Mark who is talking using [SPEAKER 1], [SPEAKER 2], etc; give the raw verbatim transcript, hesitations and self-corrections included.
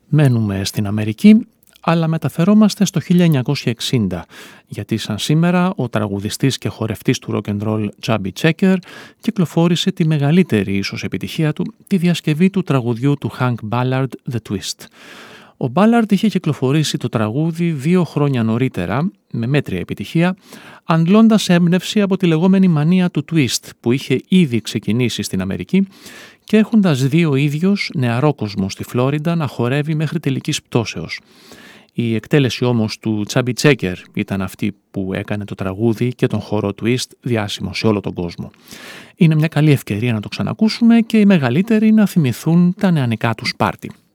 [SPEAKER 1] Μένουμε στην Αμερική, αλλά μεταφερόμαστε στο χίλια εννιακόσια εξήντα, γιατί σαν σήμερα ο τραγουδιστής και χορευτής του rock and roll Chubby Checker κυκλοφόρησε τη μεγαλύτερη ίσως επιτυχία του, τη διασκευή του τραγουδιού του Hank Ballard The Twist. Ο Ballard είχε κυκλοφορήσει το τραγούδι δύο χρόνια νωρίτερα, με μέτρια επιτυχία, αντλώντας έμπνευση από τη λεγόμενη μανία του twist που είχε ήδη ξεκινήσει στην Αμερική και έχοντας δει ο ίδιος νεαρόκοσμο στη Φλόριντα να χορεύει μέχρι τελικής πτώσεως. Η εκτέλεση όμως του Chubby Checker ήταν αυτή που έκανε το τραγούδι και τον χορό twist διάσημο σε όλο τον κόσμο. Είναι μια καλή ευκαιρία να το ξανακούσουμε και οι μεγαλύτεροι να θυμηθούν τα νεανικά τους πάρτι.